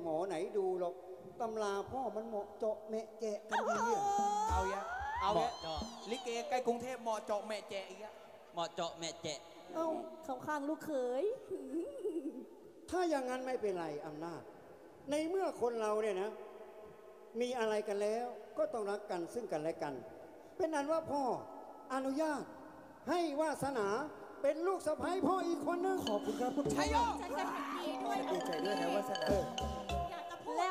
หมอไหนดูหรอกตำราพ่อมันเหมาะเจาะแมะแจะกันดีอะเอาเยอะเอาเยอะเจาะลิเกใกล้กรุงเทพเหมาะเจาะแม่แจอีกอะเหมาะเจาะแม่แจะเอ้าเข้าข้างลูกเขยถ้าอย่างนั้นไม่เป็นไรอำนาจในเมื่อคนเราเนี่ยนะมีอะไรกันแล้วก็ต้องรักกันซึ่งกันและกัน เป็นอันว่าพ่ออนุญาตให้วาสนาเป็นลูกสะใภ้พ่ออีกคนนึงขอบคุณครับคุณชัยโยฉันจะดีด้วยดีใจด้วยนะวาสนาอยากจะพูดแล้ว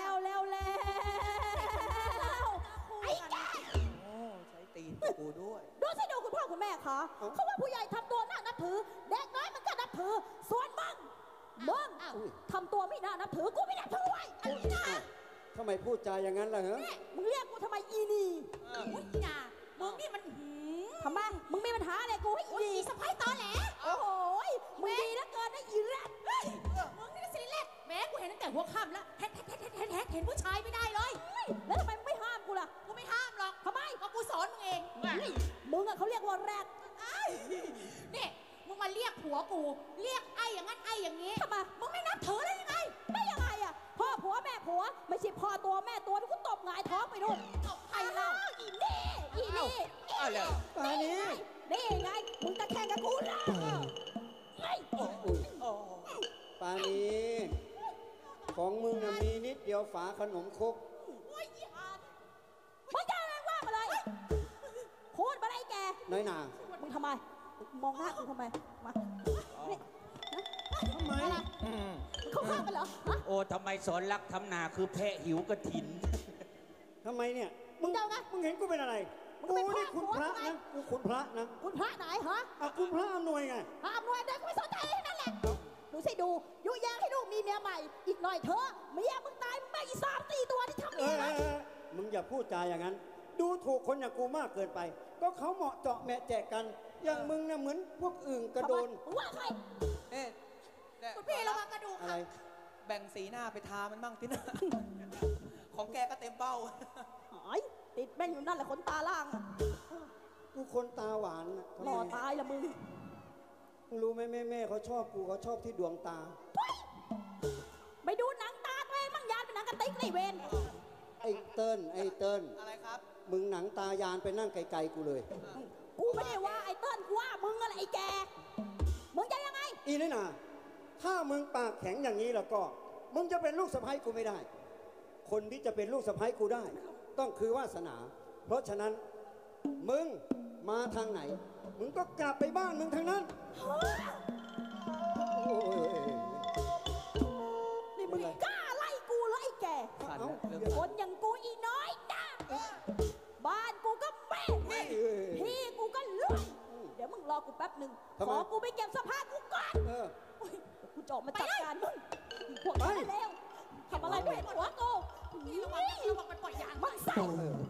ไอ้แกโอ้ใช้ตีนกูด้วยดูสิดูคุณพ่อคุณแม่คะเขาว่าผู้ใหญ่ทำตัวน่านับถือเด็กน้อยมันก็นับถือส่วนมึงทำตัวไม่น่านับถือกูไม่นับถือไว้อันนี้นะทำไมพูดจาอย่างนั้นล่ะเหรอมึงเรียกกูทำไมอีนี่อุ้ยน่ะมึงนี่มันทำไมมึงมีปัญหาอะไรกูให้อีอุ้ยนี่สะพ้ายตอแหลโอ้โหมึงดีเหลือเกินนะอีแรดเฮ้ยมึงนี่สิเล็ดแม้กูเห็นตั้งแต่หัวค่ำแล้วแฮกเห็นผู้ชายไม่ได้เลยแล้วทำไมมึงไม่ห้ามกูล่ะกูไม่ห้ามหรอกทำไมเพราะกูสอนมึงเองมึงอะเขาเรียกว่าแรดนี่มึงมาเรียกผัวกูเรียกไอ้อย่างนั้นไอ้อย่างนี้ทำไมมึงไม่นับถือเลยยังไงได้ยังไงอะพ่อผัวแม่ผัวไม่ใช่พ่อตัวแม่ตัวนี่กูตบหงายท้องไปนู่นตบใครเล่าอีนี่อีนี่อ้าวเลยปานี้นี่ไงมึงจะแข่งกับกูนะไงปานี้ของมึงน่ะมีนิดเดียวฝาขนมครกโอ้ยอีอาร์มึงจะอะไรว่ามาเลยพูดมาได้แกน้อยหนามึงทำไมมองหน้ากูทำไมมานี่ทำไมมึงเข้าข้างกันเหรอฮะโอ้ทำไมสอนรักทำนาคือแพะหิวกระถินทำไมเนี่ยมึงเดาไงมึงเห็นกูเป็นอะไรมึงกูเป็นนี่คุณพ่อพระไงนะกูคุณพระนะคุณพระไหนฮะอ่ะคุณพระอำนวยไงห้ามหน่วยเด็กไม่สนใจให้นั่นแหละดูสิดูยุแยงให้ลูกมีเมียใหม่ อีกหน่อยเถอะเมียมึงตายมึงไม่อี3-4ตัวที่ทำเอเมียอนะมึงอย่าพูดจาอย่างนั้น ดูถูกคนอย่างกูมากเกินไป ก็เขาเหมาะเจาะแมะแจกกัน อย่างมึงน่ะเหมือนพวกอื่นกระโดนมึงว่าใครเอ๊ะเนี่ยคุณพี่ระวังกระดูกอะไรแบ่งสีหน้าไปทามันบ้างที่หน้า ของแกก็เต็มเป้าหายติดแม่งอยู่นั่นแหละขนตาล่างอะกูคนตาหวานน่ะทำหไมล่อตายละมึงมึงรู้ไหมแม่เขาชอบกูเขาชอบที่ดวงตาไปดูหนังตาตัวเองมั่งยานเป็นหนังกระติกในเวนไอ้เติ้ลอะไรครับมึงหนังตายานไปนั่งไกลๆกูเลยกูไม่ได้ว่าไอ้เติ้ลกูว่ามึงอะไรไอ้แกมึงจะยังไงอีนี่นะถ้ามึงปากแข็งอย่างนี้แล้วก็ มึงจะเป็นลูกสะใภ้กูไม่ได้ คนที่จะเป็นลูกสะใภ้กูได้ ต้องคือวาสนา เพราะฉะนั้น มึงมาทางไหน มึงก็กลับไปบ้านมึงทางนั้นโอ้ยนี่มึงกล้าไล่กูเหรอไอ้แกขันเอ้าเรื่องคนอย่างกูอีน้อยนะบ้านกูก็แม่พี่กูก็รวยเดี๋ยวมึงรอกูแป๊บหนึ่งขอกูไปเก็บเสภากูก่อนเออโอ๊ยเดี๋ยวกูจะออกมาจัดการมึงพวกนี้เร็วทำอะไรไม่เห็นหัวกูพี่ระวังมันปล่อยยางมึงใส่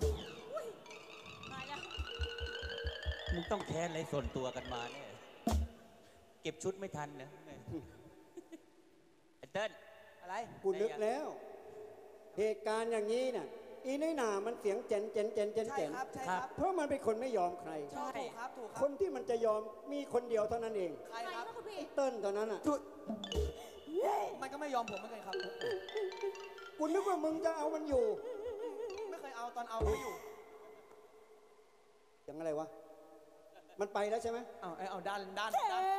มาแล้วมึงต้องแค้นอะไรส่วนตัวกันมาเนี่ยเก็บชุดไม่ทันนะไอ้เติ้ลอะไรกูนึกแล้ว เหตุการณ์อย่างนี้น่ะ อีน้อยหนามันเสียงเจนใช่ครับใช่ครับเพราะมันเป็นคนไม่ยอมใครถูกครับถูกคครับ นที่มันจะยอมมีคนเดียวเท่านั้นเองใครครับคุณพี่เติ้ลตอนนั้นอ่ะมันก็ไม่ยอมผมเหมือนกันครับกูนึกว่ามึงจะเอามันอยู่ไม่เคยเอาตอนเอาไม่อยู่อย่างอะไรวะ มันไปแล้วใช่ไหมเอาด้านเจ็